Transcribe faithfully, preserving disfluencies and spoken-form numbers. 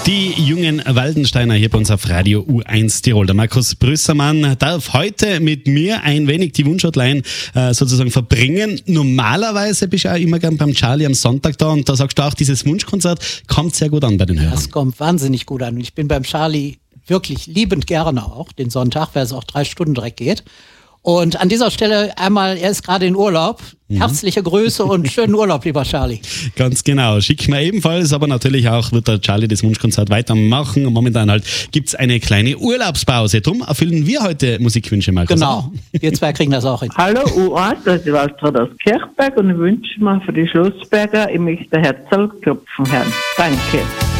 Die jungen Waldensteiner hier bei uns auf Radio U eins Tirol. Der Markus Brüssermann darf heute mit mir ein wenig die Wunschhotline äh, sozusagen verbringen. Normalerweise bist du auch immer gern beim Charlie am Sonntag da und da sagst du auch, dieses Wunschkonzert kommt sehr gut an bei den Hörern. Das kommt wahnsinnig gut an. Und ich bin beim Charlie wirklich liebend gerne auch, den Sonntag, weil es auch drei Stunden direkt geht. Und an dieser Stelle einmal, er ist gerade in Urlaub. Herzliche Grüße und schönen Urlaub, lieber Charlie. Ganz genau. Schicken wir ebenfalls, aber natürlich auch wird der Charlie das Wunschkonzert weitermachen. Und momentan halt gibt es eine kleine Urlaubspause. Drum erfüllen wir heute Musikwünsche, Markus. Genau. Wir zwei kriegen das auch hin. Hallo U eins, das ist Waltraud aus Kirchberg und ich wünsche mir für die Schlossberger, ich möchte Herzl klopfen, Herrn. Danke.